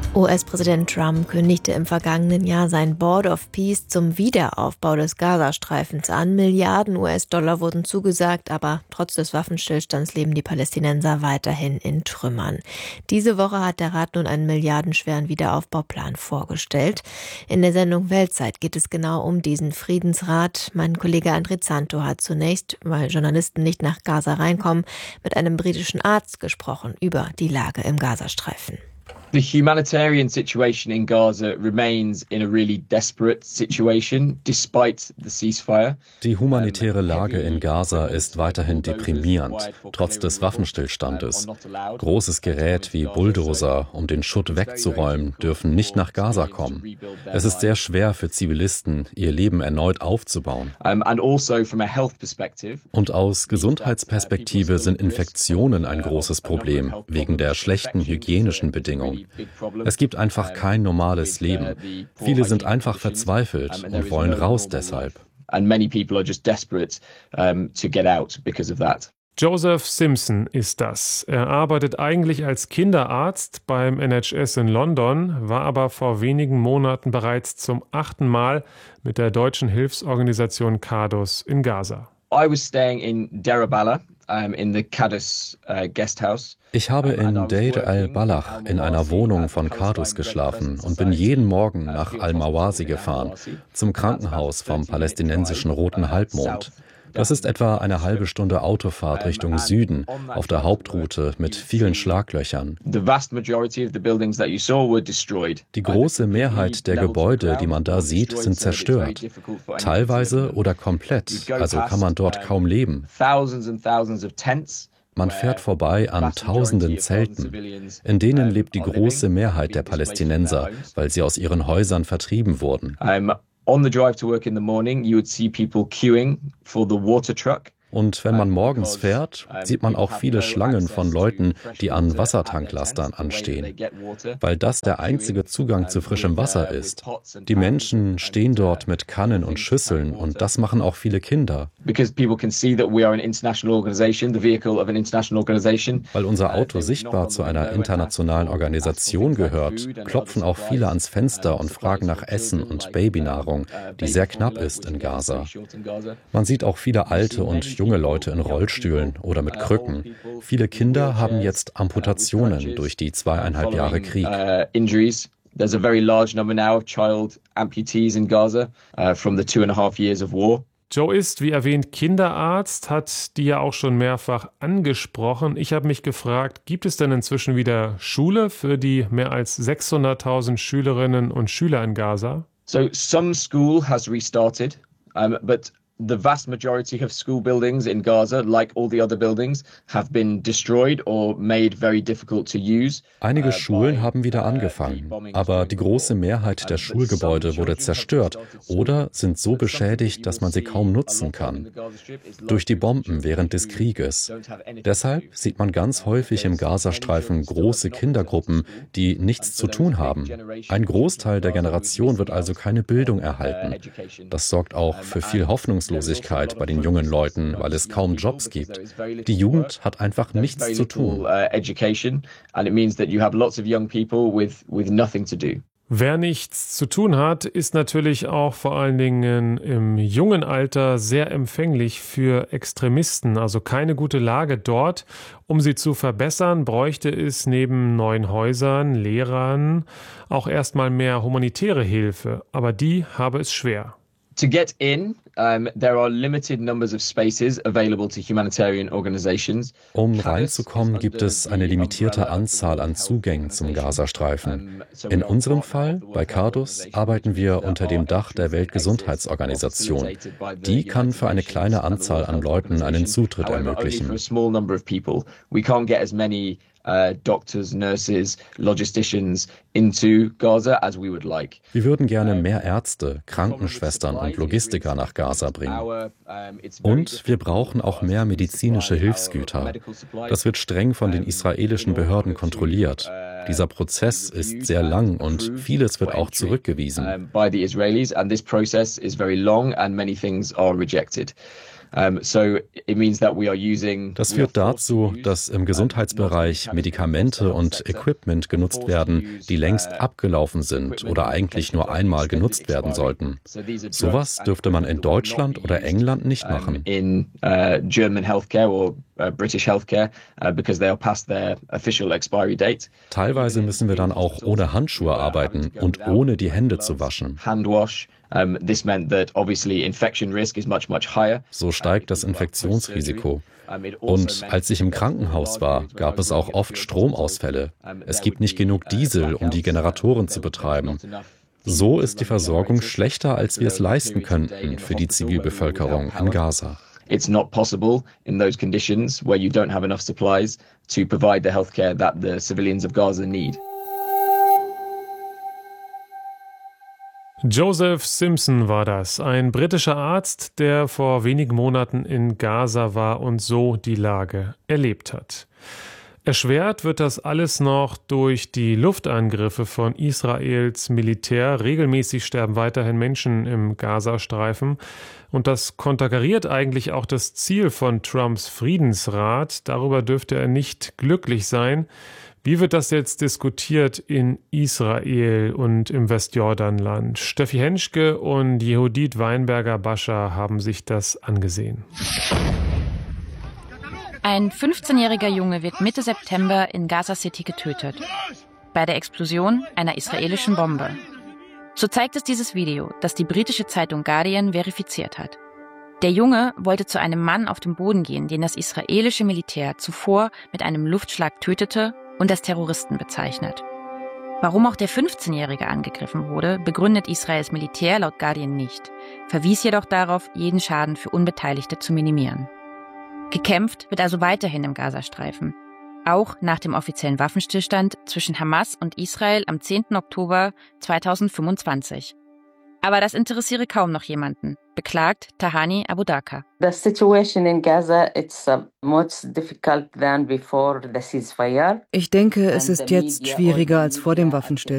US-Präsident Trump kündigte im vergangenen Jahr sein Board of Peace zum Wiederaufbau des Gazastreifens an. Milliarden US-Dollar wurden zugesagt, aber trotz des Waffenstillstands leben die Palästinenser weiterhin in Trümmern. Diese Woche hat der Rat nun einen milliardenschweren Wiederaufbauplan vorgestellt. In der Sendung Weltzeit geht es genau um diesen Friedensrat. Mein Kollege André Zanto hat zunächst, weil Journalisten nicht nach Gaza reinkommen, mit einem britischen Arzt gesprochen über die Lage im Gazastreifen. The humanitarian situation in Gaza remains in a really desperate situation, despite the ceasefire. Die humanitäre Lage in Gaza ist weiterhin deprimierend, trotz des Waffenstillstandes. Großes Gerät wie Bulldozer, um den Schutt wegzuräumen, dürfen nicht nach Gaza kommen. Es ist sehr schwer für Zivilisten, ihr Leben erneut aufzubauen. Und aus Gesundheitsperspektive sind Infektionen ein großes Problem, wegen der schlechten hygienischen Bedingungen. Es gibt einfach kein normales Leben. Viele sind einfach verzweifelt und wollen raus deshalb. Joseph Simpson ist das. Er arbeitet eigentlich als Kinderarzt beim NHS in London, war aber vor wenigen Monaten bereits zum 8. Mal mit der deutschen Hilfsorganisation Qadus in Gaza. I was staying in Deir al-Balah, in the Qadus guest house. Ich habe in Deir al-Balah in einer Wohnung von Qadus geschlafen und bin jeden Morgen nach Al-Mawasi gefahren, zum Krankenhaus vom palästinensischen Roten Halbmond. Das ist etwa eine halbe Stunde Autofahrt Richtung Süden auf der Hauptroute mit vielen Schlaglöchern. Die große Mehrheit der Gebäude, die man da sieht, sind zerstört. Teilweise oder komplett, also kann man dort kaum leben. Man fährt vorbei an tausenden Zelten. In denen lebt die große Mehrheit der Palästinenser, weil sie aus ihren Häusern vertrieben wurden. On the drive to work in the morning, you would see people queuing for the water truck. Und wenn man morgens fährt, sieht man auch viele Schlangen von Leuten, die an Wassertanklastern anstehen, weil das der einzige Zugang zu frischem Wasser ist. Die Menschen stehen dort mit Kannen und Schüsseln und das machen auch viele Kinder. Weil unser Auto sichtbar zu einer internationalen Organisation gehört, klopfen auch viele ans Fenster und fragen nach Essen und Babynahrung, die sehr knapp ist in Gaza. Man sieht auch viele alte und junge Leute in Rollstühlen oder mit Krücken. Viele Kinder haben jetzt Amputationen durch die 2,5 Jahre Krieg. There's a very large number now of child amputees in Gaza from the 2.5 years of war. Joe ist, wie erwähnt, Kinderarzt, hat die ja auch schon mehrfach angesprochen. Ich habe mich gefragt, gibt es denn inzwischen wieder Schule für die mehr als 600.000 Schülerinnen und Schüler in Gaza? So some school has restarted, but the vast majority of school buildings in Gaza, like all the other buildings, have been destroyed or made very difficult to use. Einige Schulen haben wieder angefangen, aber die große Mehrheit der Schulgebäude wurde zerstört oder sind so beschädigt, dass man sie kaum nutzen kann. Durch die Bomben während des Krieges. Deshalb sieht man ganz häufig im Gazastreifen große Kindergruppen, die nichts zu tun haben. Ein Großteil der Generation wird also keine Bildung erhalten. Das sorgt auch für viel Hoffnungslosigkeit bei den jungen Leuten, weil es kaum Jobs gibt. Die Jugend hat einfach nichts zu tun. Wer nichts zu tun hat, ist natürlich auch vor allen Dingen im jungen Alter sehr empfänglich für Extremisten. Also keine gute Lage dort. Um sie zu verbessern, bräuchte es neben neuen Häusern, Lehrern auch erstmal mehr humanitäre Hilfe. Aber die habe es schwer. To get in, there are limited numbers of spaces available to humanitarian organizations. Um reinzukommen, gibt es eine limitierte Anzahl an Zugängen zum Gazastreifen. In unserem Fall, bei Qadus, arbeiten wir unter dem Dach der Weltgesundheitsorganisation. Die kann für eine kleine Anzahl an Leuten einen Zutritt ermöglichen. Doctors, nurses, logisticians into Gaza as we would like. Wir würden gerne mehr Ärzte, Krankenschwestern und Logistiker nach Gaza bringen. Und wir brauchen auch mehr medizinische Hilfsgüter. Das wird streng von den israelischen Behörden kontrolliert. Dieser Prozess ist sehr lang und vieles wird auch zurückgewiesen. By the Israelis, and this process is very long and many things are rejected. Das führt dazu, dass im Gesundheitsbereich Medikamente und Equipment genutzt werden, die längst abgelaufen sind oder eigentlich nur einmal genutzt werden sollten. Sowas dürfte man in Deutschland oder England nicht machen. Teilweise müssen wir dann auch ohne Handschuhe arbeiten und ohne die Hände zu waschen. So steigt das Infektionsrisiko. Und als ich im Krankenhaus war, gab es auch oft Stromausfälle. Es gibt nicht genug Diesel, um die Generatoren zu betreiben. So ist die Versorgung schlechter, als wir es leisten könnten für die Zivilbevölkerung in Gaza. It's not possible in those conditions where you don't have enough supplies to provide the healthcare that the civilians of Gaza need. Joseph Simpson war das, ein britischer Arzt, der vor wenigen Monaten in Gaza war und so die Lage erlebt hat. Erschwert wird das alles noch durch die Luftangriffe von Israels Militär. Regelmäßig sterben weiterhin Menschen im Gazastreifen. Und das konterkariert eigentlich auch das Ziel von Trumps Friedensrat. Darüber dürfte er nicht glücklich sein. Wie wird das jetzt diskutiert in Israel und im Westjordanland? Steffi Henschke und Yehudit Weinberger-Bascha haben sich das angesehen. Ein 15-jähriger Junge wird Mitte September in Gaza City getötet. Bei der Explosion einer israelischen Bombe. So zeigt es dieses Video, das die britische Zeitung Guardian verifiziert hat. Der Junge wollte zu einem Mann auf dem Boden gehen, den das israelische Militär zuvor mit einem Luftschlag tötete und als Terroristen bezeichnet. Warum auch der 15-Jährige angegriffen wurde, begründet Israels Militär laut Guardian nicht, verwies jedoch darauf, jeden Schaden für Unbeteiligte zu minimieren. Gekämpft wird also weiterhin im Gazastreifen, auch nach dem offiziellen Waffenstillstand zwischen Hamas und Israel am 10. Oktober 2025. Aber das interessiere kaum noch jemanden, beklagt Tahani Abudaka. The situation in Gaza is much difficult than before the ceasefire. Ich denke, es ist jetzt schwieriger als vor dem Waffenstillstand.